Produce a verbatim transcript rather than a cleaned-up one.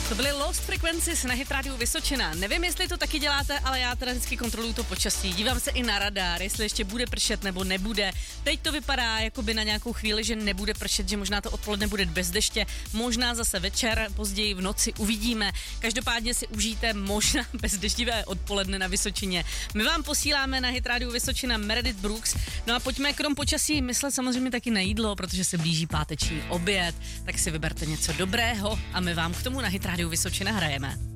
To byly Lost Frequencies na Hit Radio Vysočina. Nevím, jestli to taky děláte, ale já teda vždycky kontroluju to počasí. Dívám se i na radar, jestli ještě bude pršet nebo nebude. Teď to vypadá jakoby na nějakou chvíli, že nebude pršet, že možná to odpoledne bude bez deště, možná zase večer, později v noci uvidíme. Každopádně si užijte možná bezdeštivé odpoledne na Vysočině. My vám posíláme na Hit Radio Vysočina Meredith Brooks. No a pojďme krom počasí myslet samozřejmě taky na jídlo, protože se blíží páteční oběd, tak si vyberte něco dobrého a my vám k tomu na Hit Radio Vysočina hrajeme.